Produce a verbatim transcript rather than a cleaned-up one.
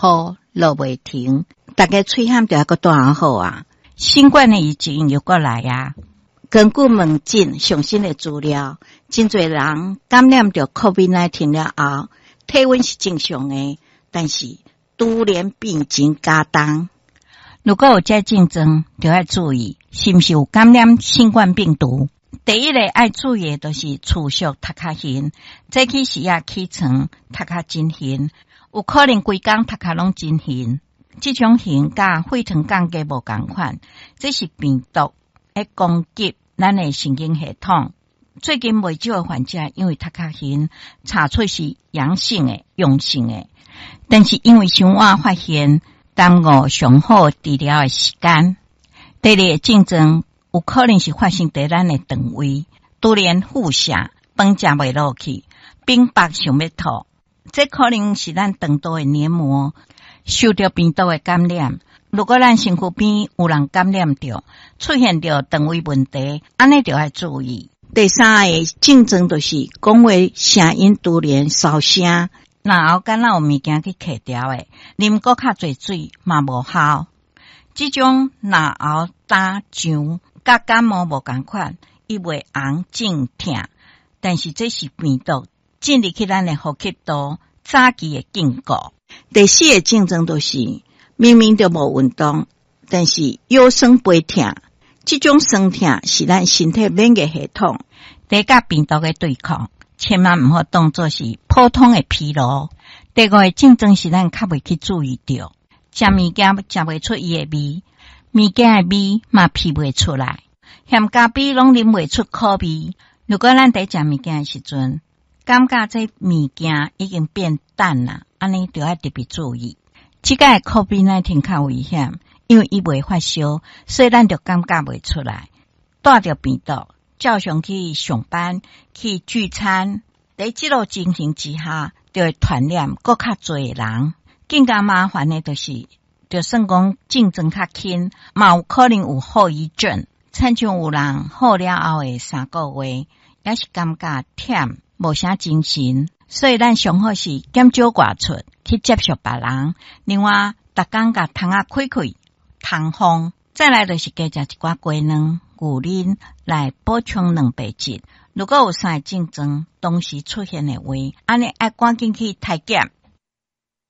雨落袂停，大家喙喊着还个大好啊！新冠的疫情又过来啊！根据问诊上新的资料，真侪人感染着 COVID 十九 了后，体温是正常的，但是突然病情加重。如果有这症状，就要注意是毋是有感染新冠病毒。第一个要注意的就是持续头壳晕，早起时啊起床头壳真晕，有可能规工头壳拢真晕。这种晕甲血糖降低无同款，这是病毒会攻击咱的神经系统。最近未少的患者因为头壳晕查出是阳性的、阳性的，但是因为伤晚发现，耽误上好治疗的时间。第二个症状有可能是发生在咱的肠胃，突然腹泻，饭食袂落去，冰白想要吐，这可能是咱肠道的黏膜受到病毒的感染。如果咱身躯边有人感染着，出现着肠胃问题，安尼就要注意。第三个症状就是讲话声音突然烧声，然后敢若有物件去克掉的，啉搁较侪水嘛无效。这种然后打仗甲感冒无同款，伊会红肿痛，但是这是病毒进入去咱的呼吸道早期的警告。第四个症状就是明明就无运动，但是腰酸背痛，这种酸痛是咱身体免疫系统在甲病毒的对抗，千万毋好当作是普通的疲劳。第五个症状是咱较袂去注意到，食物件食袂出伊的味，物件的味嘛闻袂出来，咸咖啡拢啉袂出苦味。如果咱在食物件的时阵，感觉这物件已经变淡了，安尼就要特别注意。这个 COVID 十九 较危险，因为伊袂发烧，所以咱就感觉袂出来。带着病毒，照常去上班、去聚餐，在这种情形之下，就会传染更较多人。更加麻烦的就是，就算讲症状较轻，嘛有可能有后遗症。亲像有人好了后的三个月，也是感觉忝，无啥精神。所以咱上好是减少外出去接触别人，另外逐工甲窗仔开开通风，再来就是加食一寡鸡卵、牛奶来补充蛋白质。如果有三个症状同时出现的话，安尼要赶紧去体检。